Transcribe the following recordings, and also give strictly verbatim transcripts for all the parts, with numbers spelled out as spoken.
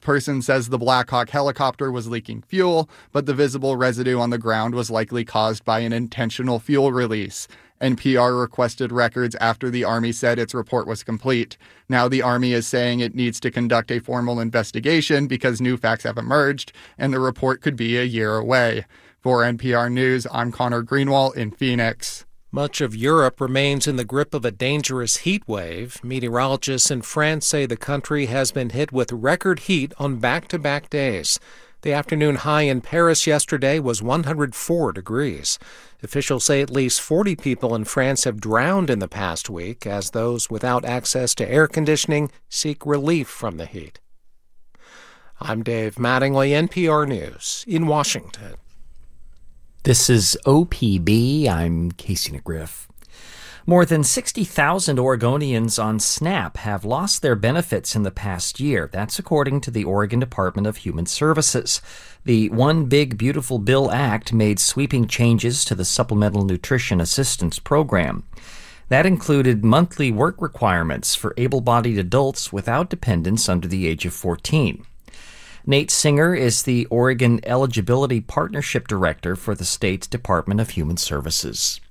spokesperson says the Black Hawk helicopter was leaking fuel, but the visible residue on the ground was likely caused by an intentional fuel release. N P R requested records after the Army said its report was complete. Now the Army is saying it needs to conduct a formal investigation because new facts have emerged, and the report could be a year away. For N P R News, I'm Connor Greenwald in Phoenix. Much of Europe remains in the grip of a dangerous heat wave. Meteorologists in France say the country has been hit with record heat on back-to-back days. The afternoon high in Paris yesterday was one hundred four degrees. Officials say at least forty people in France have drowned in the past week as those without access to air conditioning seek relief from the heat. I'm Dave Mattingly, N P R News in Washington. This is O P B. I'm Casey McGriff. More than sixty thousand Oregonians on SNAP have lost their benefits in the past year. That's according to the Oregon Department of Human Services. The One Big Beautiful Bill Act made sweeping changes to the Supplemental Nutrition Assistance Program. That included monthly work requirements for able-bodied adults without dependents under the age of fourteen. Nate Singer is the Oregon Eligibility Partnership Director for the state's Department of Human Services.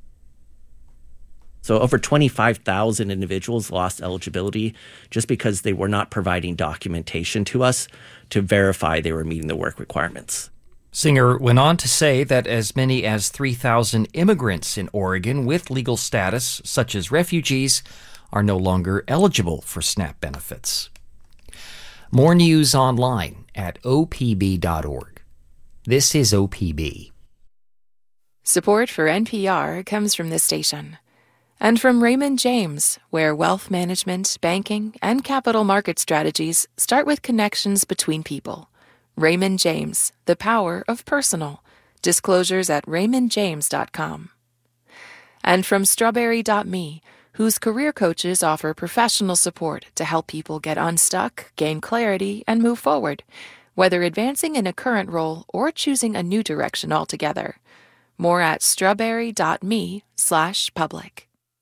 So over twenty-five thousand individuals lost eligibility just because they were not providing documentation to us to verify they were meeting the work requirements. Singer went on to say that as many as three thousand immigrants in Oregon with legal status, such as refugees, are no longer eligible for SNAP benefits. More news online at O P B dot org. This is O P B. Support for N P R comes from this station. And from Raymond James, where wealth management, banking, and capital market strategies start with connections between people. Raymond James, the power of personal. Disclosures at raymond james dot com. And from strawberry dot me, whose career coaches offer professional support to help people get unstuck, gain clarity, and move forward, whether advancing in a current role or choosing a new direction altogether. More at strawberry dot me slash public.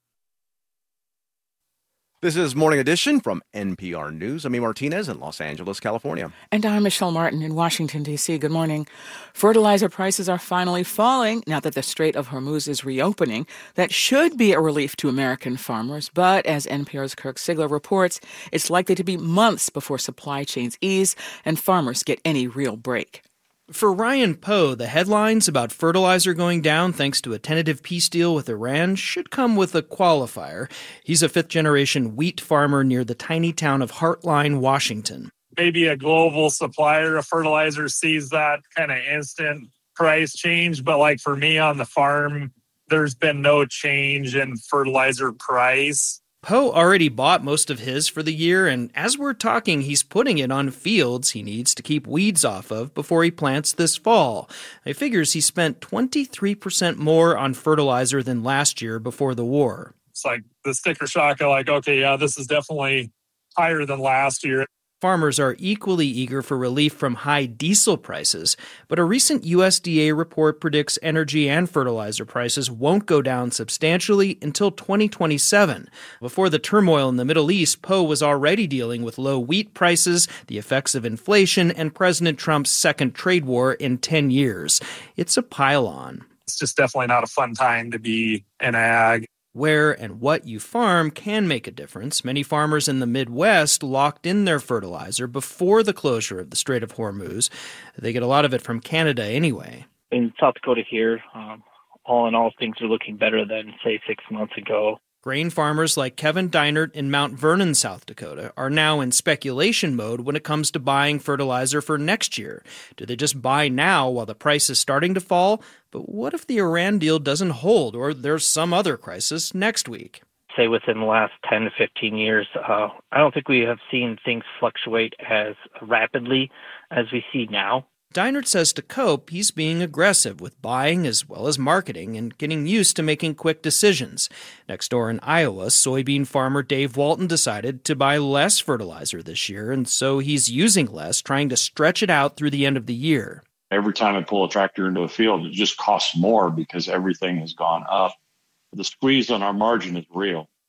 This is Morning Edition from N P R News. I'm E. Martinez in Los Angeles, California. And I'm Michelle Martin in Washington, D C. Good morning. Fertilizer prices are finally falling now that the Strait of Hormuz is reopening. That should be a relief to American farmers. But as N P R's Kirk Sigler reports, it's likely to be months before supply chains ease and farmers get any real break. For Ryan Poe, the headlines about fertilizer going down thanks to a tentative peace deal with Iran should come with a qualifier. He's a fifth-generation wheat farmer near the tiny town of Heartline, Washington. Maybe a global supplier of fertilizer sees that kind of instant price change, but like for me on the farm, there's been no change in fertilizer price. Poe already bought most of his for the year, and as we're talking, he's putting it on fields he needs to keep weeds off of before he plants this fall. He figures he spent twenty-three percent more on fertilizer than last year before the war. It's like the sticker shock of like, okay, yeah, this is definitely higher than last year. Farmers are equally eager for relief from high diesel prices, but a recent U S D A report predicts energy and fertilizer prices won't go down substantially until twenty twenty-seven. Before the turmoil in the Middle East, Poe was already dealing with low wheat prices, the effects of inflation, and President Trump's second trade war in ten years. It's a pile-on. It's just definitely not a fun time to be in ag. Where and what you farm can make a difference. Many farmers in the Midwest locked in their fertilizer before the closure of the Strait of Hormuz. They get a lot of it from Canada anyway. In South Dakota here, um, all in all, things are looking better than, say, six months ago. Grain farmers like Kevin Deinert in Mount Vernon, South Dakota, are now in speculation mode when it comes to buying fertilizer for next year. Do they just buy now while the price is starting to fall? But what if the Iran deal doesn't hold or there's some other crisis next week? Say within the last ten to fifteen years, uh, I don't think we have seen things fluctuate as rapidly as we see now. Deinert says to cope, he's being aggressive with buying as well as marketing and getting used to making quick decisions. Next door in Iowa, soybean farmer Dave Walton decided to buy less fertilizer this year, and so he's using less, trying to stretch it out through the end of the year. Every time I pull a tractor into a field, it just costs more because everything has gone up. The squeeze on our margin is real.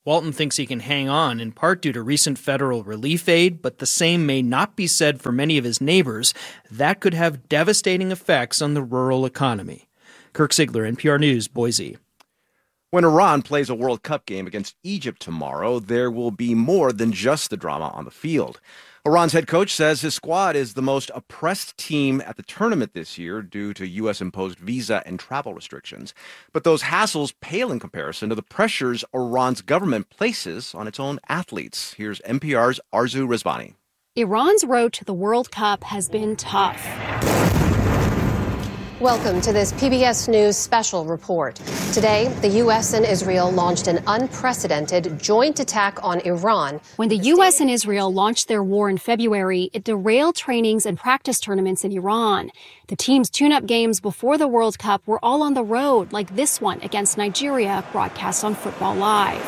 Walton thinks he can hang on, in part due to recent federal relief aid, but the same may not be said for many of his neighbors. That could have devastating effects on the rural economy. Kirk Ziegler, N P R News, Boise. When Iran plays a World Cup game against Egypt tomorrow, there will be more than just the drama on the field. Iran's head coach says his squad is the most oppressed team at the tournament this year due to U S-imposed visa and travel restrictions. But those hassles pale in comparison to the pressures Iran's government places on its own athletes. Here's N P R's Arzu Rezvani. Iran's road to the World Cup has been tough. Welcome to this P B S News special report. Today, the U S and Israel launched an unprecedented joint attack on Iran. When the U S and Israel launched their war in February, it derailed trainings and practice tournaments in Iran. The team's tune-up games before the World Cup were all on the road, like this one against Nigeria, broadcast on Football Live.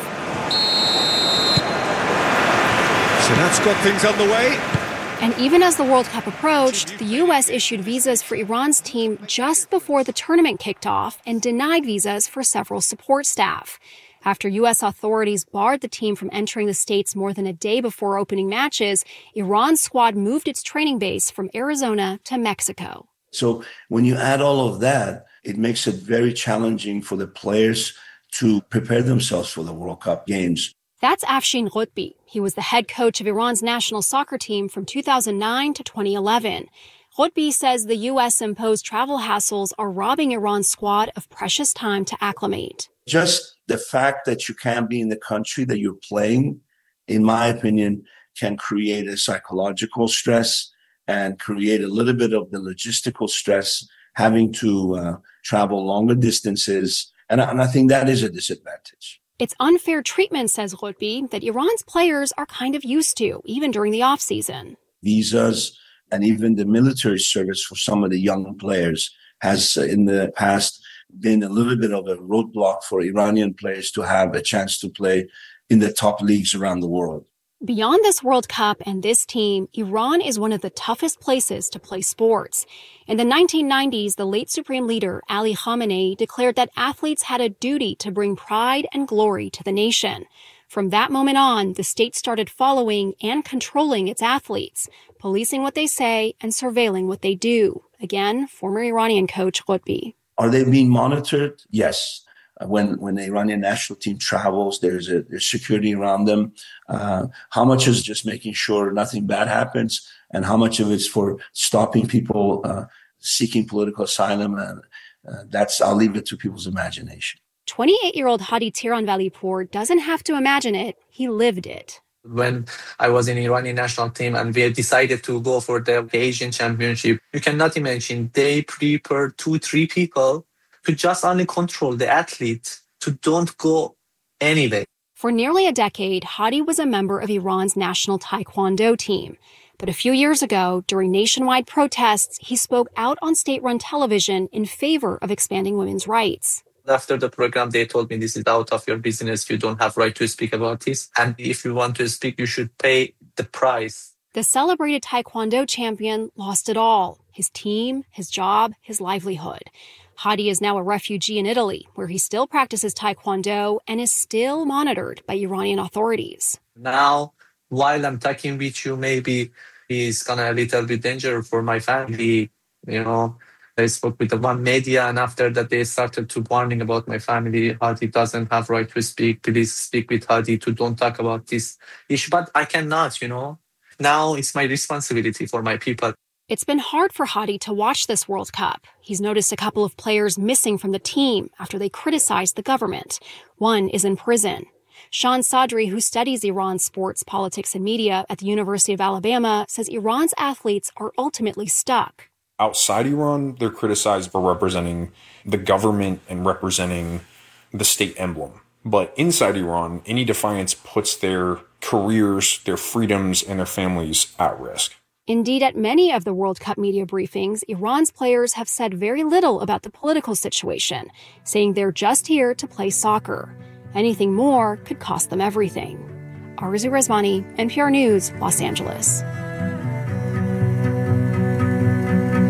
So that's got things underway. And even as the World Cup approached, the U S issued visas for Iran's team just before the tournament kicked off and denied visas for several support staff. After U S authorities barred the team from entering the States more than a day before opening matches, Iran's squad moved its training base from Arizona to Mexico. So when you add all of that, it makes it very challenging for the players to prepare themselves for the World Cup games. That's Afshin Ghotbi. He was the head coach of Iran's national soccer team from two thousand nine to twenty eleven. Ghotbi says the U S-imposed travel hassles are robbing Iran's squad of precious time to acclimate. Just the fact that you can't be in the country that you're playing, in my opinion, can create a psychological stress and create a little bit of the logistical stress, having to uh, travel longer distances. And, and I think that is a disadvantage. It's unfair treatment, says Ghotbi, that Iran's players are kind of used to, even during the off-season. Visas and even the military service for some of the young players has uh, in the past been a little bit of a roadblock for Iranian players to have a chance to play in the top leagues around the world. Beyond this World Cup and this team, Iran is one of the toughest places to play sports. In the nineteen nineties, the late Supreme Leader Ali Khamenei declared that athletes had a duty to bring pride and glory to the nation. From that moment on, the state started following and controlling its athletes, policing what they say and surveilling what they do. Again, former Iranian coach Ghotbi. Are they being monitored? Yes. When when the Iranian national team travels, there's a there's security around them. Uh, how much is just making sure nothing bad happens, and how much of it's for stopping people uh, seeking political asylum? And uh, that's I'll leave it to people's imagination. twenty-eight-year-old Hadi Tiranvalipour doesn't have to imagine it; he lived it. When I was in Iranian national team and we decided to go for the Asian Championship, you cannot imagine they prepared two, three people to just only control the athlete to don't go anywhere. For nearly a decade, Hadi was a member of Iran's national taekwondo team. But a few years ago, during nationwide protests, he spoke out on state-run television in favor of expanding women's rights. After the program, they told me this is out of your business. You don't have right to speak about this. And if you want to speak, you should pay the price. The celebrated taekwondo champion lost it all: his team, his job, his livelihood. Hadi is now a refugee in Italy, where he still practices taekwondo and is still monitored by Iranian authorities. Now, while I'm talking with you, maybe it's kind of a little bit dangerous for my family. You know, I spoke with the one media, and after that, they started to warning about my family. Hadi doesn't have right to speak. Please speak with Hadi to don't talk about this issue. But I cannot, you know. Now it's my responsibility for my people. It's been hard for Hadi to watch this World Cup. He's noticed a couple of players missing from the team after they criticized the government. One is in prison. Sean Sadri, who studies Iran's sports, politics, and media at the University of Alabama, says Iran's athletes are ultimately stuck. Outside Iran, they're criticized for representing the government and representing the state emblem. But inside Iran, any defiance puts their careers, their freedoms, and their families at risk. Indeed, at many of the World Cup media briefings, Iran's players have said very little about the political situation, saying they're just here to play soccer. Anything more could cost them everything. Arzu Rezvani, N P R News, Los Angeles.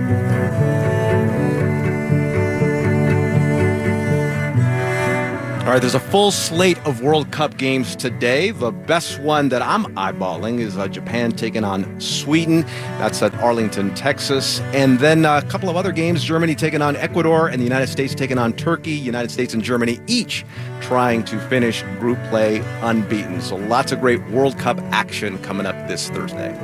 All All right, there's a full slate of World Cup games today. The best one that I'm eyeballing is uh, Japan taking on Sweden. That's at Arlington, Texas. And then uh, a couple of other games, Germany taking on Ecuador and the United States taking on Turkey. United States and Germany each trying to finish group play unbeaten. So lots of great World Cup action coming up this Thursday.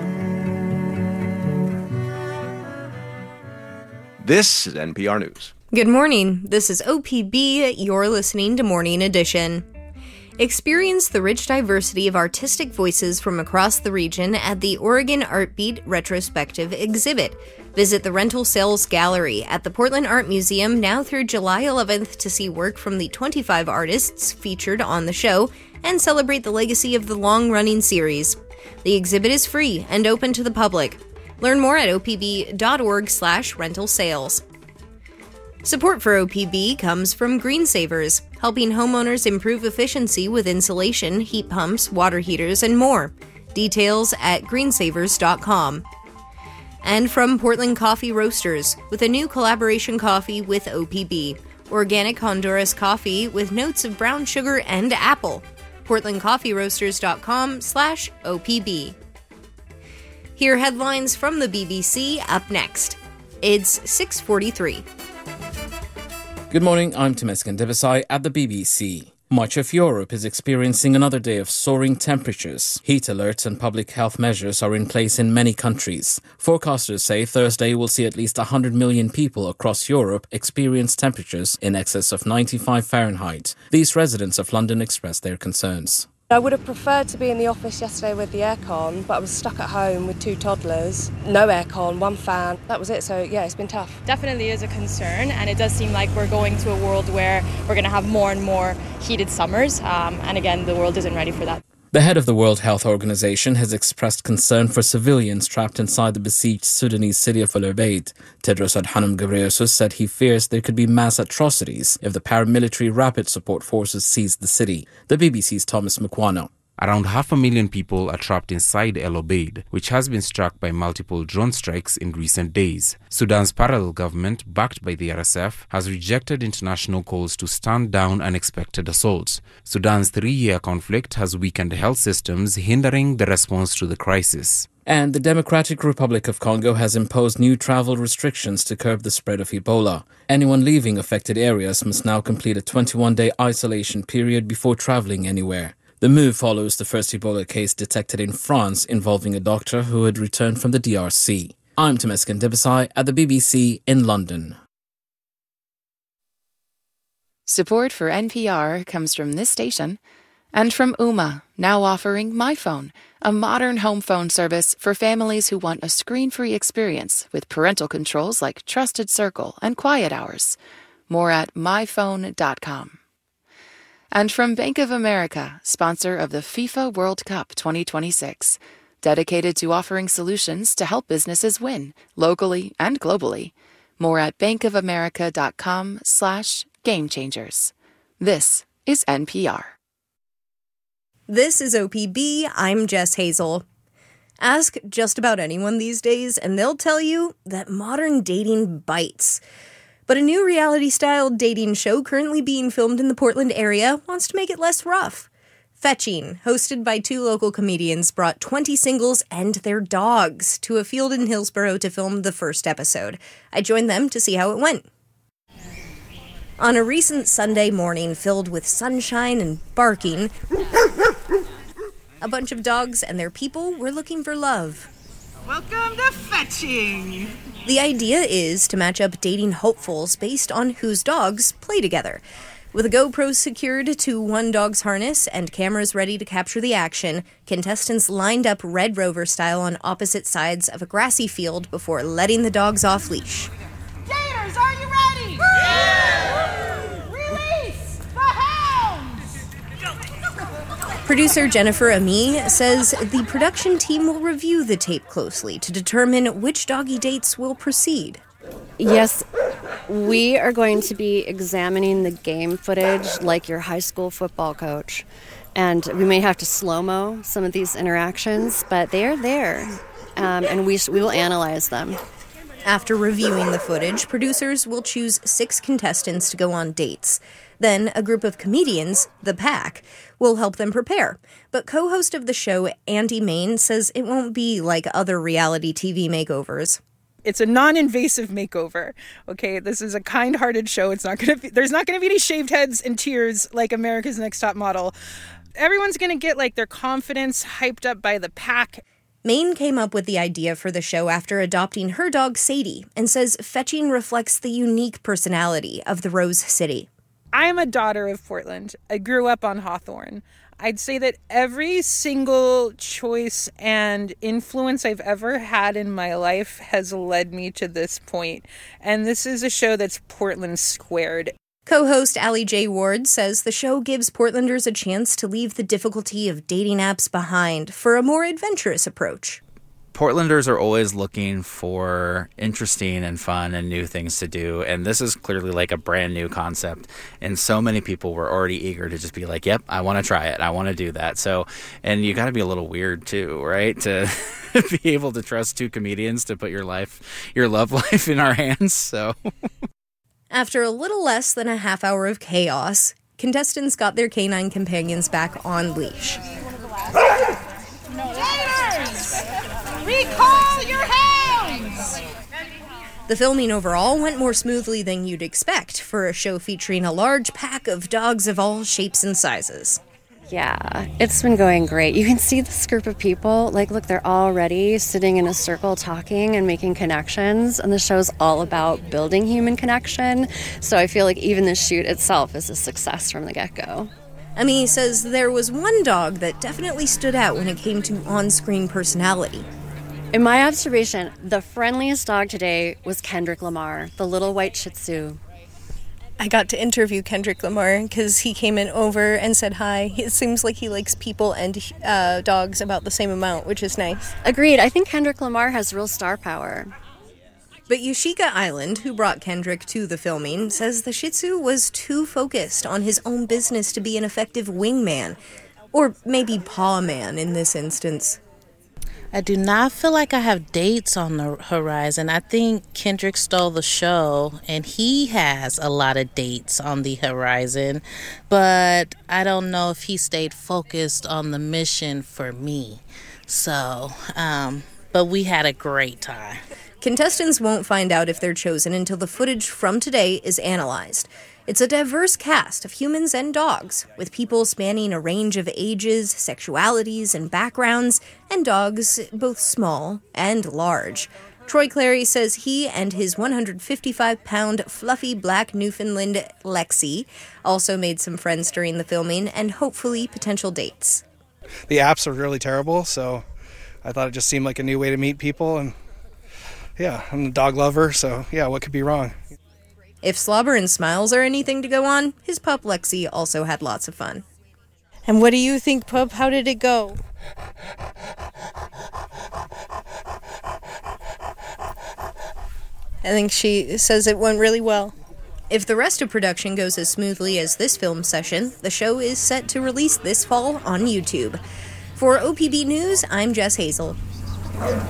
This is N P R News. Good morning. This is O P B. You're listening to Morning Edition. Experience the rich diversity of artistic voices from across the region at the Oregon Artbeat Retrospective exhibit. Visit the Rental Sales Gallery at the Portland Art Museum now through July eleventh to see work from the twenty-five artists featured on the show and celebrate the legacy of the long-running series. The exhibit is free and open to the public. Learn more at opb.org slash rental sales. Support for O P B comes from Green Savers, helping homeowners improve efficiency with insulation, heat pumps, water heaters, and more. Details at green savers dot com. And from Portland Coffee Roasters, with a new collaboration coffee with O P B. Organic Honduras coffee with notes of brown sugar and apple. portland coffee roasters dot com slash O P B. Hear headlines from the B B C up next. It's six forty-three. Good morning, I'm Temesgen Devasai at the B B C. Much of Europe is experiencing another day of soaring temperatures. Heat alerts and public health measures are in place in many countries. Forecasters say Thursday will see at least one hundred million people across Europe experience temperatures in excess of ninety-five Fahrenheit. These residents of London expressed their concerns. I would have preferred to be in the office yesterday with the aircon, but I was stuck at home with two toddlers. No aircon, one fan. That was it. So, yeah, it's been tough. Definitely is a concern, and it does seem like we're going to a world where we're going to have more and more heated summers. Um, and again, the world isn't ready for that. The head of the World Health Organization has expressed concern for civilians trapped inside the besieged Sudanese city of Al Ubaid. Tedros Adhanom Ghebreyesus said he fears there could be mass atrocities if the paramilitary rapid support forces seize the city. The B B C's Thomas Mukwano. Around half a million people are trapped inside El Obeid, which has been struck by multiple drone strikes in recent days. Sudan's parallel government, backed by the R S F, has rejected international calls to stand down unexpected assaults. Sudan's three-year conflict has weakened health systems, hindering the response to the crisis. And the Democratic Republic of Congo has imposed new travel restrictions to curb the spread of Ebola. Anyone leaving affected areas must now complete a twenty-one day isolation period before traveling anywhere. The move follows the first Ebola case detected in France involving a doctor who had returned from the D R C. I'm Temesgen Devasai at the B B C in London. Support for N P R comes from this station and from Ooma, now offering My Phone, a modern home phone service for families who want a screen-free experience with parental controls like Trusted Circle and Quiet Hours. More at my phone dot com. And from Bank of America, sponsor of the FIFA World Cup twenty twenty-six, dedicated to offering solutions to help businesses win, locally and globally. More at bankofamerica.com slash game changers. This is N P R. This is O P B. I'm Jess Hazel. Ask just about anyone these days, and they'll tell you that modern dating bites. But a new reality-style dating show currently being filmed in the Portland area wants to make it less rough. Fetching, hosted by two local comedians, brought twenty singles and their dogs to a field in Hillsborough to film the first episode. I joined them to see how it went. On a recent Sunday morning filled with sunshine and barking, a bunch of dogs and their people were looking for love. Welcome to Fetching! The idea is to match up dating hopefuls based on whose dogs play together. With a GoPro secured to one dog's harness and cameras ready to capture the action, contestants lined up Red Rover style on opposite sides of a grassy field before letting the dogs off leash. Gators, are you ready? Yeah! Release the hounds! Producer Jennifer Ami says the production team will review the tape closely to determine which doggy dates will proceed. Yes, we are going to be examining the game footage like your high school football coach. And we may have to slow-mo some of these interactions, but they are there, um, and we, we will analyze them. After reviewing the footage, producers will choose six contestants to go on dates. Then a group of comedians, the Pack, will help them prepare. But co-host of the show, Andy Main, says it won't be like other reality T V makeovers. It's a non-invasive makeover. Okay, this is a kind-hearted show. It's not going to there's not going to be any shaved heads and tears like America's Next Top Model. Everyone's going to get like their confidence hyped up by the Pack. Maine came up with the idea for the show after adopting her dog Sadie and says fetching reflects the unique personality of the Rose City. I'm a daughter of Portland. I grew up on Hawthorne. I'd say that every single choice and influence I've ever had in my life has led me to this point. And this is a show that's Portland squared. Co-host Allie J. Ward says the show gives Portlanders a chance to leave the difficulty of dating apps behind for a more adventurous approach. Portlanders are always looking for interesting and fun and new things to do, and this is clearly like a brand new concept, and so many people were already eager to just be like, yep, I want to try it, I want to do that. So, and you got to be a little weird too, right, to be able to trust two comedians to put your life, your love life in our hands, so... After a little less than a half hour of chaos, contestants got their canine companions back on leash. Gators! Recall your hounds! The filming overall went more smoothly than you'd expect for a show featuring a large pack of dogs of all shapes and sizes. Yeah, it's been going great. You can see this group of people, like, look, they're already sitting in a circle talking and making connections, and the show's all about building human connection. So I feel like even the shoot itself is a success from the get-go. Ami says there was one dog that definitely stood out when it came to on-screen personality. In my observation, the friendliest dog today was Kendrick Lamar, the little white Shih Tzu. I got to interview Kendrick Lamar because he came in over and said hi. It seems like he likes people and uh, dogs about the same amount, which is nice. Agreed. I think Kendrick Lamar has real star power. But Yoshika Island, who brought Kendrick to the filming, says the Shih Tzu was too focused on his own business to be an effective wingman. Or maybe paw man in this instance. I do not feel like I have dates on the horizon. I think Kendrick stole the show, and he has a lot of dates on the horizon. But I don't know if he stayed focused on the mission for me. So, um, but we had a great time. Contestants won't find out if they're chosen until the footage from today is analyzed. It's a diverse cast of humans and dogs, with people spanning a range of ages, sexualities, and backgrounds, and dogs both small and large. Troy Clary says he and his one hundred fifty-five pound fluffy black Newfoundland Lexi also made some friends during the filming and hopefully potential dates. The apps are really terrible, so I thought it just seemed like a new way to meet people, and yeah, I'm a dog lover, so yeah, what could be wrong? If slobber and smiles are anything to go on, his pup Lexi also had lots of fun. And what do you think, pup? How did it go? I think she says it went really well. If the rest of production goes as smoothly as this film session, the show is set to release this fall on YouTube. For O P B News, I'm Jess Hazel.